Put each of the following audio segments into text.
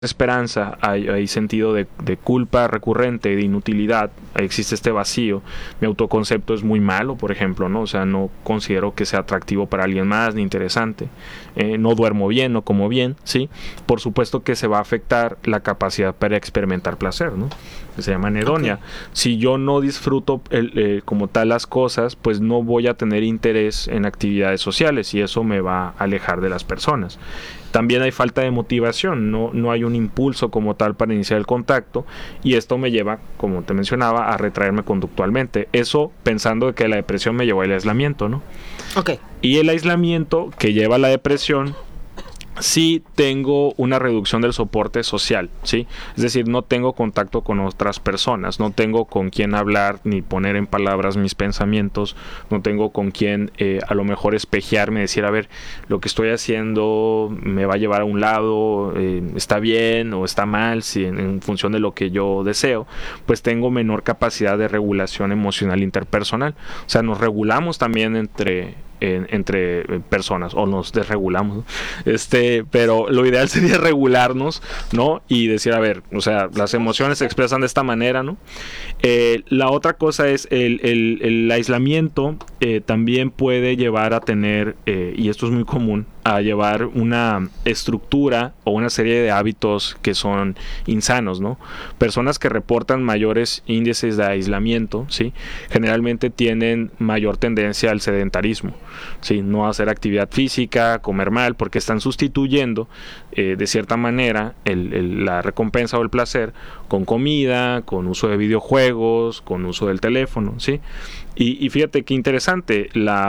esperanza, hay sentido de culpa recurrente, de inutilidad, existe este vacío. Mi autoconcepto es muy malo, por ejemplo, ¿no? O sea, no considero que sea atractivo para alguien más, ni interesante. No duermo bien, no como bien, ¿sí? Por supuesto que se va a afectar la capacidad para experimentar placer, ¿no? Que se llama anedonia. Okay. Si yo no disfruto como tal las cosas, pues no voy a tener interés en actividades sociales y eso me va a alejar de las personas. También hay falta de motivación, no hay un impulso como tal para iniciar el contacto y esto me lleva, como te mencionaba, a retraerme conductualmente. Eso pensando que la depresión me llevó al aislamiento, ¿no? Okay. Y el aislamiento que lleva a la depresión, sí tengo una reducción del soporte social, ¿sí? Es decir, no tengo contacto con otras personas, no tengo con quién hablar ni poner en palabras mis pensamientos, no tengo con quién a lo mejor espejearme, decir, a ver, lo que estoy haciendo me va a llevar a un lado, está bien o está mal, si en función de lo que yo deseo, pues tengo menor capacidad de regulación emocional interpersonal. O sea, nos regulamos también entre personas o nos desregulamos, ¿no? Pero lo ideal sería regularnos, ¿no? Y decir, a ver, o sea, las emociones se expresan de esta manera, ¿no? La otra cosa es el aislamiento también puede llevar a tener, y esto es muy común, a llevar una estructura o una serie de hábitos que son insanos, ¿no? Personas que reportan mayores índices de aislamiento, ¿sí? Generalmente tienen mayor tendencia al sedentarismo, ¿sí? No hacer actividad física, comer mal, porque están sustituyendo de cierta manera la recompensa o el placer con comida, con uso de videojuegos, con uso del teléfono, ¿sí? Y fíjate qué interesante,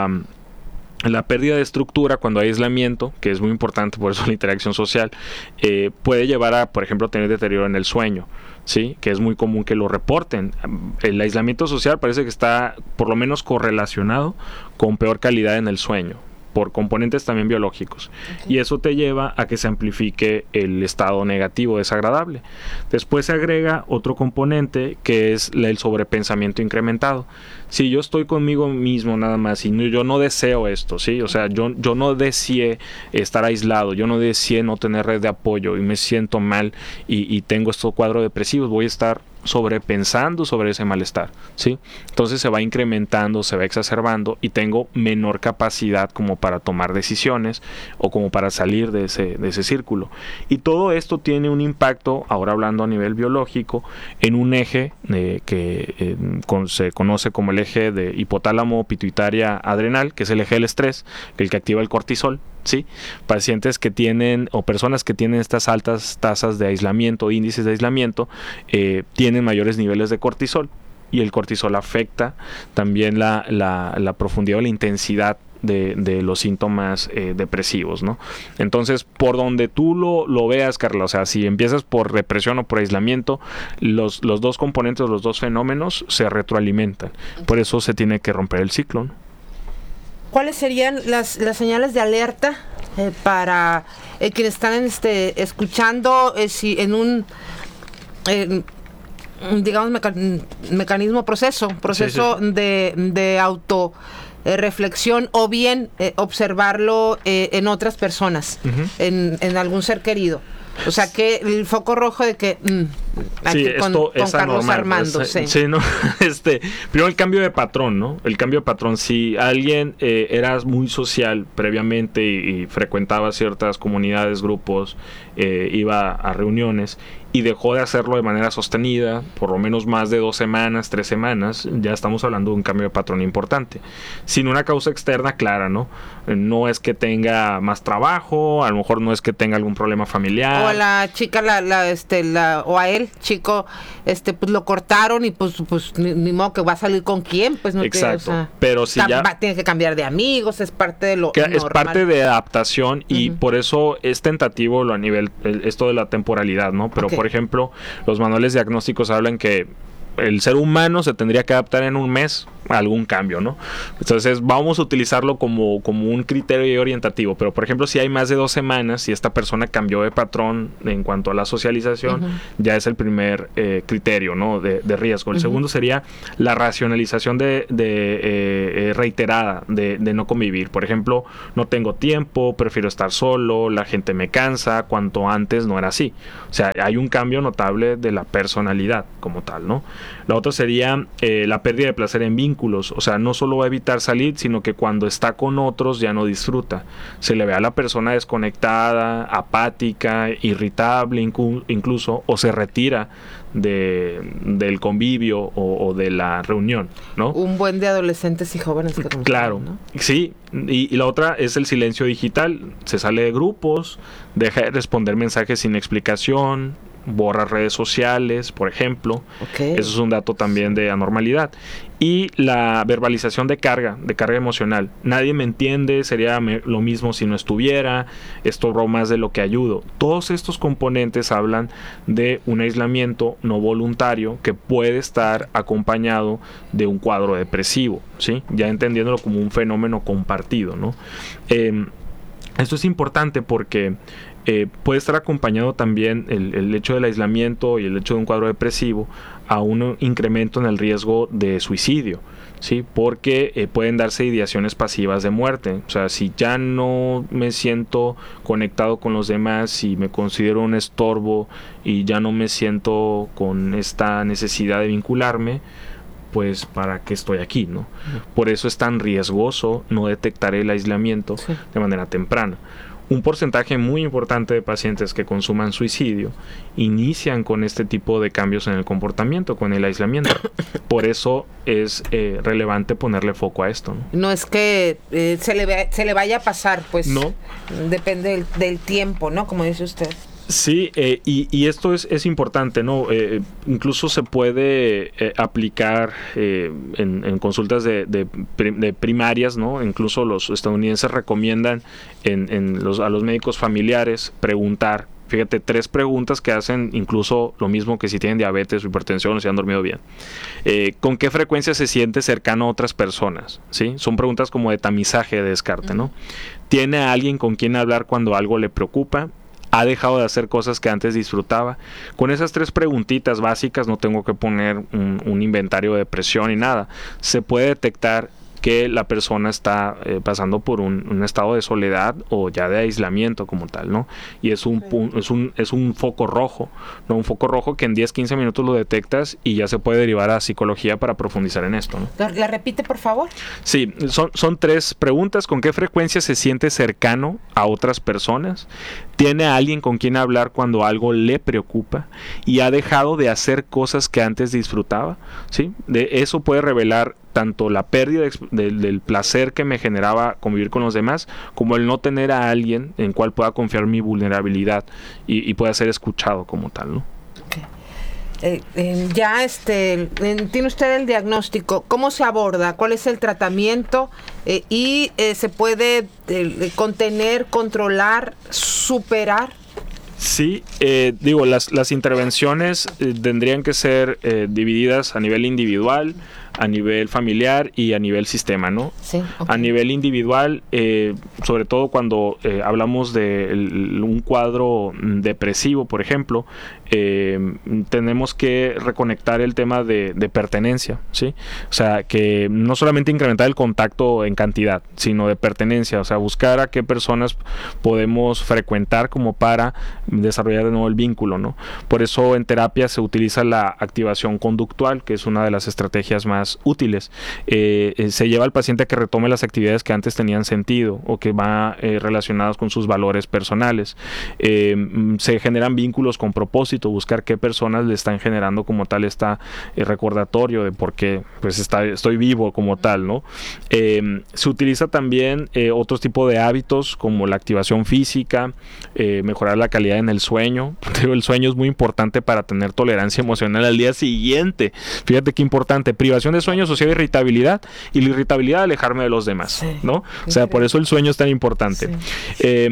la pérdida de estructura cuando hay aislamiento, que es muy importante, por eso la interacción social, puede llevar a, por ejemplo, tener deterioro en el sueño, ¿sí? Que es muy común que lo reporten. El aislamiento social parece que está por lo menos correlacionado con peor calidad en el sueño, por componentes también biológicos. Okay. Y eso te lleva a que se amplifique el estado negativo, desagradable. Después se agrega otro componente que es el sobrepensamiento incrementado. Si yo estoy conmigo mismo nada más y yo no deseo esto, ¿sí? O sea, yo no deseé estar aislado, yo no deseé no tener red de apoyo y me siento mal y tengo estos cuadros depresivos, voy a estar sobrepensando sobre ese malestar, ¿sí? Entonces se va incrementando, se va exacerbando y tengo menor capacidad como para tomar decisiones o como para salir de ese círculo. Y todo esto tiene un impacto, ahora hablando a nivel biológico, en un eje que se conoce como el eje de hipotálamo pituitaria adrenal, que es el eje del estrés, el que activa el cortisol, ¿sí? Pacientes que tienen o personas que tienen estas altas tasas de aislamiento, índices de aislamiento, tienen mayores niveles de cortisol y el cortisol afecta también la profundidad o la intensidad de los síntomas depresivos, ¿no? Entonces, por donde tú lo veas, Carla, o sea, si empiezas por depresión o por aislamiento, los dos componentes, los dos fenómenos se retroalimentan. Por eso se tiene que romper el ciclo, ¿no? ¿Cuáles serían las señales de alerta para quienes están escuchando si en un digamos mecanismo proceso sí. de auto reflexión o bien observarlo en otras personas, uh-huh. en algún ser querido? O sea, que el foco rojo de que sí, esto con es Carlos anormal, Armando, pues, sí. Sí, ¿no? Primero el cambio de patrón, ¿no? El cambio de patrón, si alguien era muy social previamente y frecuentaba ciertas comunidades, grupos, iba a reuniones y dejó de hacerlo de manera sostenida, por lo menos más de 2 semanas, 3 semanas, ya estamos hablando de un cambio de patrón importante. Sin una causa externa clara, ¿no? No es que tenga más trabajo, a lo mejor no es que tenga algún problema familiar. O a la chica, o a él, chico, pues lo cortaron y pues ni modo que va a salir con quién, pues no. Exacto, o sea, pero si ya tiene que cambiar de amigos, es parte de lo normal. Es parte de adaptación y uh-huh. Por eso es tentativo a nivel esto de la temporalidad, ¿no? Pero okay. Por ejemplo, los manuales diagnósticos hablan que el ser humano se tendría que adaptar en un mes a algún cambio, ¿no? Entonces vamos a utilizarlo como un criterio orientativo, pero por ejemplo si hay más de 2 semanas y esta persona cambió de patrón en cuanto a la socialización, ya es el primer criterio, ¿no? de riesgo. El segundo sería la racionalización reiterada de no convivir. Por ejemplo, no tengo tiempo, prefiero estar solo, la gente me cansa, cuanto antes no era así. O sea, hay un cambio notable de la personalidad como tal, ¿no? La otra sería la pérdida de placer en vínculos. O sea, no solo va a evitar salir, sino que cuando está con otros ya no disfruta. Se le ve a la persona desconectada, apática, irritable incluso, o se retira del convivio o de la reunión, ¿no? Un buen de adolescentes y jóvenes que claro, ¿no? Sí, y la otra es el silencio digital. Se sale de grupos, deja de responder mensajes sin explicación, borra redes sociales, por ejemplo. Eso es un dato también de anormalidad. Y la verbalización de carga emocional. Nadie me entiende, sería lo mismo si no estuviera, estorbo más de lo que ayudo. Todos estos componentes hablan de un aislamiento no voluntario que puede estar acompañado de un cuadro depresivo, ¿sí? Ya entendiéndolo como un fenómeno compartido, ¿no? Esto es importante porque puede estar acompañado también el hecho del aislamiento y el hecho de un cuadro depresivo a un incremento en el riesgo de suicidio, ¿sí? Porque pueden darse ideaciones pasivas de muerte. O sea, si ya no me siento conectado con los demás, y me considero un estorbo y ya no me siento con esta necesidad de vincularme, pues ¿para qué estoy aquí, no? Por eso es tan riesgoso no detectar el aislamiento de manera temprana. Un porcentaje muy importante de pacientes que consuman suicidio inician con este tipo de cambios en el comportamiento, con el aislamiento. Por eso es relevante ponerle foco a esto, ¿no? No es que se le vaya a pasar, pues no. Depende del tiempo, ¿no? Como dice usted. Sí, y esto es importante, ¿no? Incluso se puede aplicar en consultas de primarias, ¿no? Incluso los estadounidenses recomiendan a los médicos familiares preguntar, fíjate, 3 preguntas que hacen incluso lo mismo que si tienen diabetes o hipertensión o si han dormido bien. ¿Con qué frecuencia se siente cercano a otras personas? ¿Sí? Son preguntas como de tamizaje, de descarte, ¿no? ¿Tiene a alguien con quien hablar cuando algo le preocupa? ¿Ha dejado de hacer cosas que antes disfrutaba? Con esas 3 preguntitas básicas, no tengo que poner un inventario de depresión ni nada. Se puede detectar que la persona está pasando por un estado de soledad o ya de aislamiento como tal, ¿no? Y es un foco rojo, ¿no? Un foco rojo que en 10-15 minutos lo detectas y ya se puede derivar a psicología para profundizar en esto, ¿no? ¿La repite, por favor? Sí, son 3 preguntas. ¿Con qué frecuencia se siente cercano a otras personas? ¿Tiene a alguien con quien hablar cuando algo le preocupa? ¿Y ha dejado de hacer cosas que antes disfrutaba? ¿Sí? De eso puede revelar tanto la pérdida del placer que me generaba convivir con los demás, como el no tener a alguien en cual pueda confiar mi vulnerabilidad y pueda ser escuchado como tal, ¿no? Tiene usted el diagnóstico. ¿Cómo se aborda? ¿Cuál es el tratamiento? ¿Y se puede contener, controlar, superar? Sí, las intervenciones tendrían que ser divididas a nivel individual, a nivel familiar y a nivel sistema, ¿no? Sí, okay. A nivel individual, sobre todo cuando hablamos de un cuadro depresivo, por ejemplo, tenemos que reconectar el tema de pertenencia, ¿sí? O sea, que no solamente incrementar el contacto en cantidad, sino de pertenencia, o sea, buscar a qué personas podemos frecuentar como para desarrollar de nuevo el vínculo, ¿no? Por eso en terapia se utiliza la activación conductual, que es una de las estrategias más útiles. Se lleva al paciente a que retome las actividades que antes tenían sentido o que van relacionadas con sus valores personales. Se generan vínculos con propósito, buscar qué personas le están generando como tal recordatorio de por qué pues estoy vivo como tal, ¿no? Se utiliza también otros tipos de hábitos como la activación física, mejorar la calidad en el sueño. El sueño es muy importante para tener tolerancia emocional al día siguiente. Fíjate qué importante. Privación de sueño asociada a irritabilidad, y la irritabilidad alejarme de los demás, ¿no? O sea, por eso el sueño es tan importante.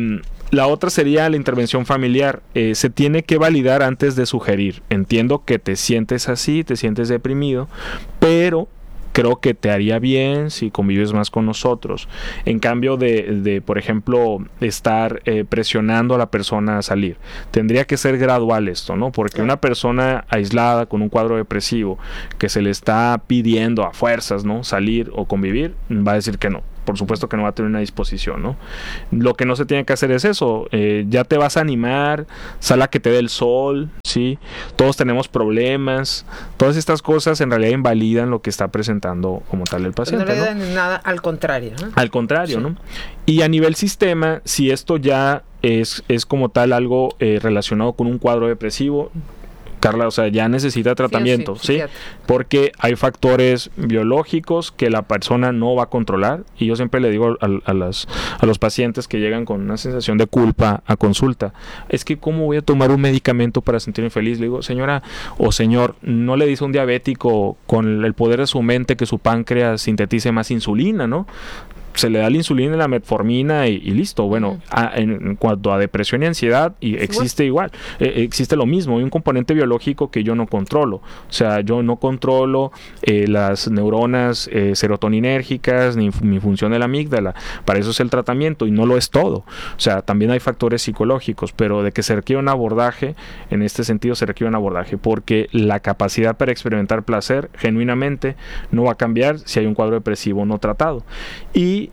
La otra sería la intervención familiar. Se tiene que validar antes de sugerir. Entiendo que te sientes así, te sientes deprimido, pero creo que te haría bien si convives más con nosotros. En cambio de por ejemplo, estar presionando a la persona a salir. Tendría que ser gradual esto, ¿no? Porque una persona aislada con un cuadro depresivo que se le está pidiendo a fuerzas, ¿no?, salir o convivir, va a decir que no. Por supuesto que no va a tener una disposición, ¿no? Lo que no se tiene que hacer es eso. Ya te vas a animar, sal a que te dé el sol, ¿sí? Todos tenemos problemas. Todas estas cosas en realidad invalidan lo que está presentando como tal el paciente, no le dan nada, al contrario, ¿no? Al contrario, sí. ¿no? Y a nivel sistema, si esto ya es como tal algo relacionado con un cuadro depresivo, Carla, o sea, ya necesita tratamiento, ¿sí? Porque hay factores biológicos que la persona no va a controlar, y yo siempre le digo a los pacientes que llegan con una sensación de culpa a consulta, es que ¿cómo voy a tomar un medicamento para sentirme feliz? Le digo, señora o señor, ¿no le dice a un diabético con el poder de su mente que su páncreas sintetice más insulina, ¿no? Se le da la insulina y la metformina y listo. Bueno, en cuanto a depresión y ansiedad, existe igual, existe lo mismo. Hay un componente biológico que yo no controlo. O sea, yo no controlo las neuronas serotoninérgicas ni mi función de la amígdala. Para eso es el tratamiento y no lo es todo. O sea, también hay factores psicológicos, pero de que se requiere un abordaje, en este sentido se requiere un abordaje, porque la capacidad para experimentar placer genuinamente no va a cambiar si hay un cuadro depresivo no tratado. Y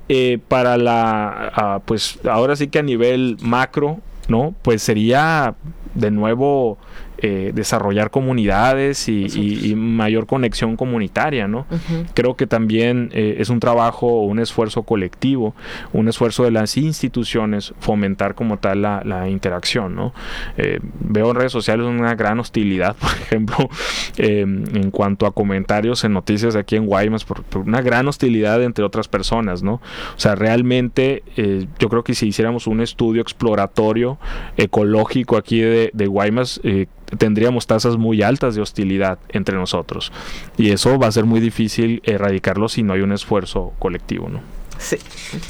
para pues ahora sí que a nivel macro, ¿no? Pues sería de nuevo desarrollar comunidades y mayor conexión comunitaria, ¿no? Creo que también es un trabajo, un esfuerzo colectivo, un esfuerzo de las instituciones fomentar como tal la interacción, ¿no? Veo en redes sociales una gran hostilidad, por ejemplo, en cuanto a comentarios en noticias aquí en Guaymas, por una gran hostilidad entre otras personas, ¿no? O sea, realmente yo creo que si hiciéramos un estudio exploratorio ecológico aquí de Guaymas, tendríamos tasas muy altas de hostilidad entre nosotros, y eso va a ser muy difícil erradicarlo si no hay un esfuerzo colectivo, ¿no? Sí.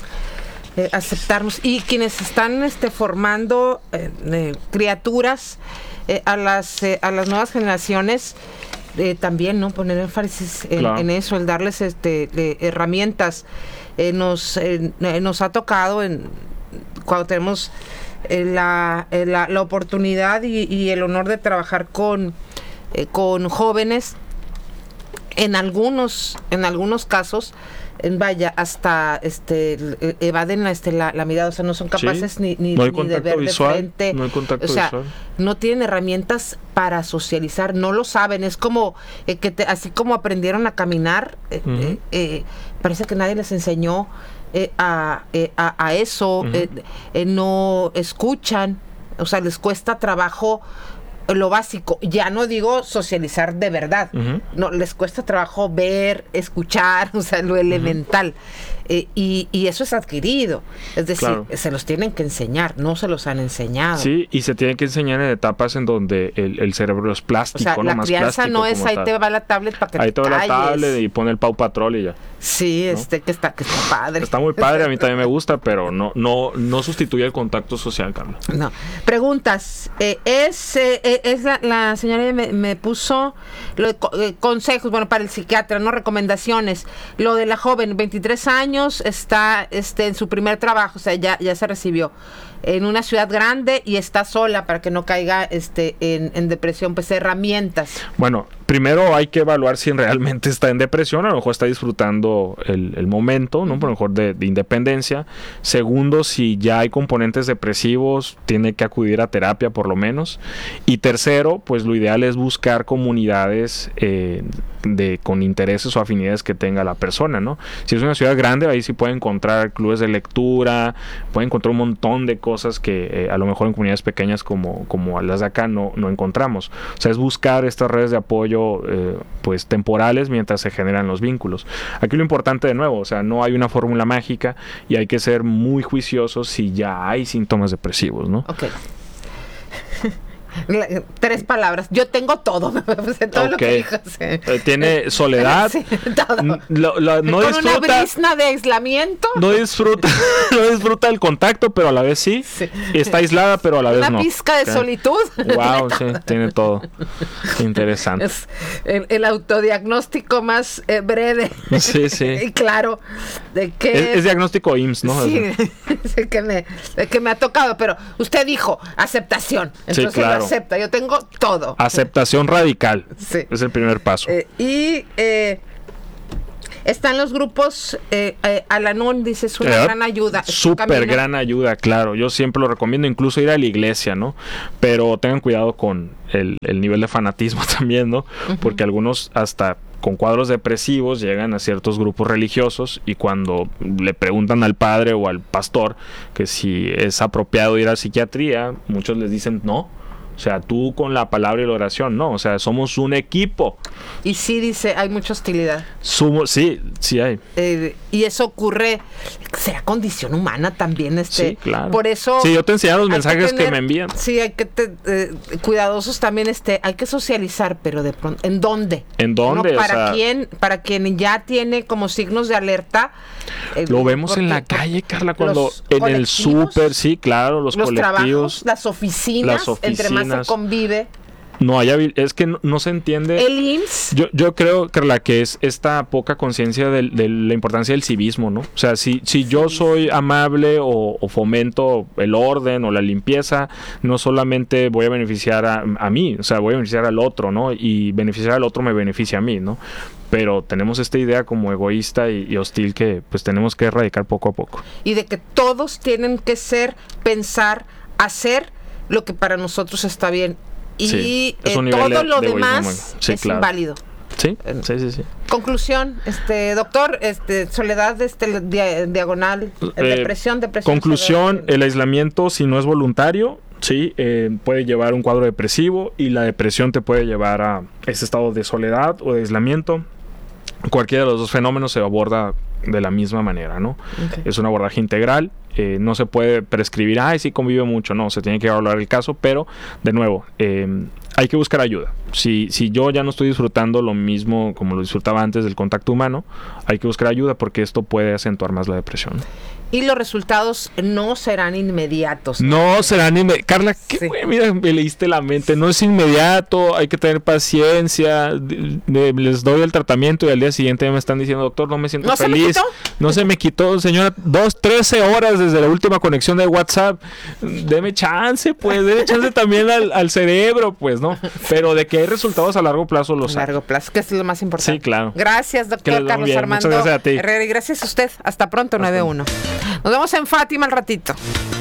Aceptarnos, y quienes están formando criaturas a las nuevas generaciones, también, ¿no?, poner énfasis en eso, el darles herramientas. Nos ha tocado cuando tenemos la oportunidad y el honor de trabajar con jóvenes, en algunos casos, vaya, hasta evaden la mirada, o sea, no son capaces ni de ver visual, de frente, no hay contacto visual. No tienen herramientas para socializar, no lo saben. Es como así como aprendieron a caminar, parece que nadie les enseñó a eso. No escuchan, o sea, les cuesta trabajo lo básico. Ya no digo socializar de verdad, no, les cuesta trabajo ver, escuchar, o sea, lo elemental. Y eso es adquirido, es decir, se los tienen que enseñar, no se los han enseñado. Sí, y se tienen que enseñar en etapas en donde el cerebro es plástico, o sea, ¿no? La crianza no es ahí te va la tablet para que ahí te calles. Ahí te va la tablet y pone el Pau Patrol y ya. Sí, ¿no? que está padre. Está muy padre, a mí también me gusta, pero no sustituye el contacto social, Carla. No. Preguntas. La señora me puso consejos, bueno, para el psiquiatra, no recomendaciones. Lo de la joven, 23 años, está en su primer trabajo, o sea, ya se recibió en una ciudad grande y está sola para que no caiga en depresión. Pues herramientas. Bueno, primero hay que evaluar si realmente está en depresión, a lo mejor está disfrutando el momento, ¿no? Por lo mejor de independencia. Segundo, si ya hay componentes depresivos, tiene que acudir a terapia por lo menos. Y tercero, pues lo ideal es buscar comunidades con intereses o afinidades que tenga la persona, ¿no? Si es una ciudad grande, ahí sí puede encontrar clubes de lectura, puede encontrar un montón de cosas que a lo mejor en comunidades pequeñas como las de acá no encontramos. O sea, es buscar estas redes de apoyo pues temporales mientras se generan los vínculos. Aquí lo importante, de nuevo, o sea, no hay una fórmula mágica y hay que ser muy juiciosos si ya hay síntomas depresivos, ¿no? Okay. 3 palabras. Yo tengo todo. Todo lo que dijo, sí. Tiene soledad. Sí, todo. No con disfruta, una brisna de aislamiento. no disfruta el contacto, pero a la vez sí. Está aislada, pero a la vez no. Una pizca de solitud. Wow, sí, tiene todo. Interesante. Es el autodiagnóstico más breve. Sí. Y claro. De que es diagnóstico IMSS, ¿no? Sí, que me ha tocado, pero usted dijo aceptación. Entonces sí, claro. lo acepta. Yo tengo todo. Aceptación radical. Sí. Es el primer paso. Están los grupos Al-Anon, dice, es una gran ayuda. Súper gran ayuda, claro. Yo siempre lo recomiendo, incluso ir a la iglesia, ¿no? Pero tengan cuidado con el nivel de fanatismo también, ¿no? Porque algunos hasta con cuadros depresivos llegan a ciertos grupos religiosos y cuando le preguntan al padre o al pastor que si es apropiado ir a psiquiatría, muchos les dicen no. O sea, tú con la palabra y la oración, no. O sea, somos un equipo. Y sí, dice, hay mucha hostilidad. Sí hay. Y eso ocurre, será condición humana también. Sí, claro. Por eso... Sí, yo te enseñé los mensajes que me envían. Sí, hay que cuidadosos también. Hay que socializar, pero de pronto, ¿en dónde? ¿En dónde? ¿No? Para quien ya tiene como signos de alerta. Lo vemos en la calle, Carla, cuando en el súper, sí, claro, los colectivos. Trabajos, las oficinas, entre más se convive. No, es que no se entiende. El IMSS. Yo creo, Carla, que es esta poca conciencia de la importancia del civismo, ¿no? O sea, si yo soy amable o fomento el orden o la limpieza, no solamente voy a beneficiar a mí, o sea, voy a beneficiar al otro, ¿no? Y beneficiar al otro me beneficia a mí, ¿no? Pero tenemos esta idea como egoísta y hostil que pues tenemos que erradicar poco a poco. Y de que todos tienen que pensar, hacer lo que para nosotros está bien. Y todo lo demás es claro. Inválido. Sí. Conclusión, doctor, soledad, diagonal, depresión. Conclusión, el aislamiento, si no es voluntario, sí, puede llevar a un cuadro depresivo y la depresión te puede llevar a ese estado de soledad o de aislamiento. Cualquiera de los dos fenómenos se aborda de la misma manera, ¿no? Okay. Es un abordaje integral, no se puede prescribir, sí convive mucho, no, se tiene que evaluar el caso, pero de nuevo, hay que buscar ayuda. Si yo ya no estoy disfrutando lo mismo como lo disfrutaba antes del contacto humano, hay que buscar ayuda porque esto puede acentuar más la depresión. Y los resultados no serán inmediatos. No serán inmediatos. Carla, mira, me leíste la mente. No es inmediato, hay que tener paciencia. Les doy el tratamiento y al día siguiente me están diciendo, doctor, no me siento feliz. No se me quitó, señora. 13 horas desde la última conexión de WhatsApp. Deme chance, pues. Deme chance también al cerebro, pues, ¿no? Pero de que hay resultados a largo plazo, los hay. A largo plazo, que es lo más importante. Sí, claro. Gracias, doctor Carlos Armando. Muchas gracias a ti. Herrera, y gracias a usted. Hasta pronto, 9-1. Nos vemos en Fátima al ratito.